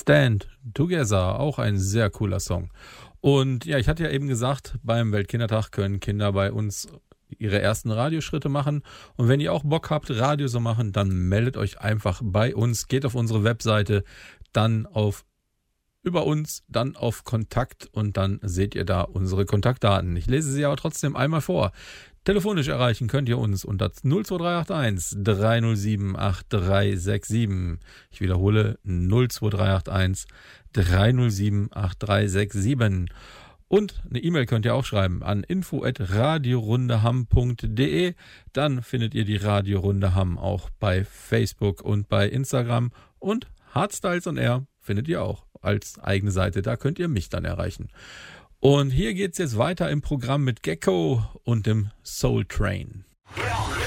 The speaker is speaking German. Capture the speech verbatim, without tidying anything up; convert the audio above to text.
Stand Together, auch ein sehr cooler Song. Und ja, ich hatte ja eben gesagt, beim Weltkindertag können Kinder bei uns ihre ersten Radioschritte machen. Und wenn ihr auch Bock habt, Radio zu machen, dann meldet euch einfach bei uns, geht auf unsere Webseite, dann auf über uns, dann auf Kontakt und dann seht ihr da unsere Kontaktdaten. Ich lese sie aber trotzdem einmal vor. Telefonisch erreichen könnt ihr uns unter null zwei drei acht eins drei null sieben acht drei sechs sieben. Ich wiederhole null zwei drei acht eins drei null sieben acht drei sechs sieben. Und eine E-Mail könnt ihr auch schreiben an info at radiorundeham punkt de. Dann findet ihr die Radiorunde Hamm auch bei Facebook und bei Instagram. Und Hardstyles on Air findet ihr auch als eigene Seite. Da könnt ihr mich dann erreichen. Und hier geht's jetzt weiter im Programm mit Gecko und dem Soul Train.